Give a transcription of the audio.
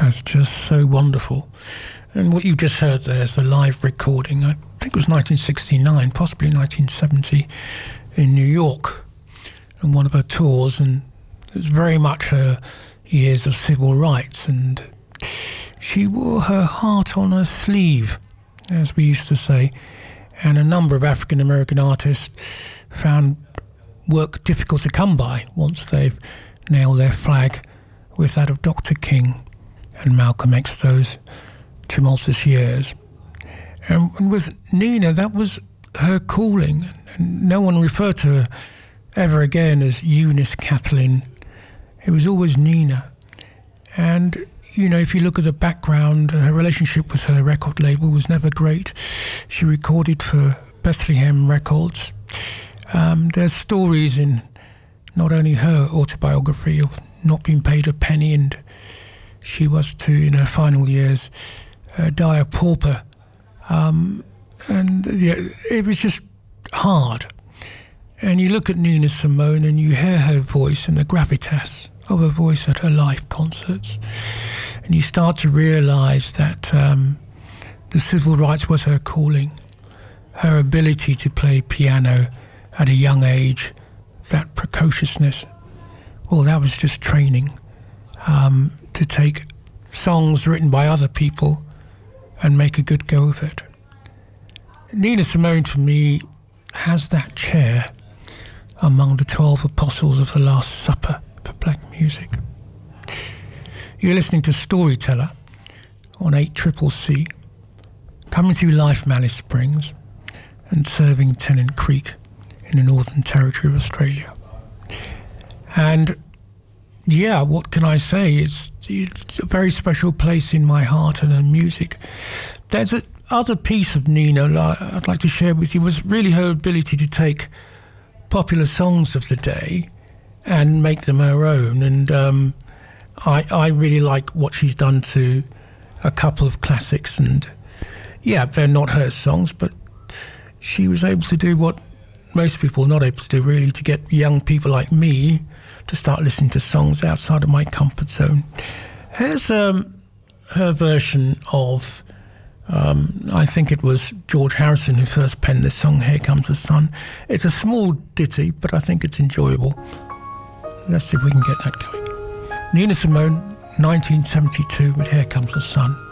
That's just so wonderful. And what you just heard there is a live recording, I think it was 1969, possibly 1970, in New York, on one of her tours, and it was very much her years of civil rights, and she wore her heart on her sleeve, as we used to say, and a number of African-American artists found work difficult to come by once they've nailed their flag with that of Dr. King and Malcolm X, those tumultuous years. And with Nina, that was her calling. And no one referred to her ever again as Eunice Kathleen. It was always Nina. And, you know, if you look at the background, her relationship with her record label was never great. She recorded for Bethlehem Records. There's stories in not only her autobiography of not being paid a penny, and she was to, in her final years, die a pauper. And yeah, it was just hard. And you look at Nina Simone and you hear her voice and the gravitas of her voice at her live concerts, and you start to realise that the civil rights was her calling. Her ability to play piano at a young age, that precociousness, well, that was just training to take songs written by other people and make a good go of it. Nina Simone, for me, has that chair among the 12 apostles of the Last Supper for black music. You're listening to Storyteller on 8CCC, coming through Life Malice Springs and serving Tennant Creek in the Northern Territory of Australia. And yeah, what can I say? It's a very special place in my heart and her music. There's a other piece of Nina I'd like to share with you, was really her ability to take popular songs of the day and make them her own. And I really like what she's done to a couple of classics. And yeah, they're not her songs, but she was able to do what most people are not able to do, really, to get young people like me to start listening to songs outside of my comfort zone. Here's her version of, I think it was George Harrison who first penned this song, Here Comes the Sun. It's a small ditty, but I think it's enjoyable. Let's see if we can get that going. Nina Simone, 1972, with Here Comes the Sun.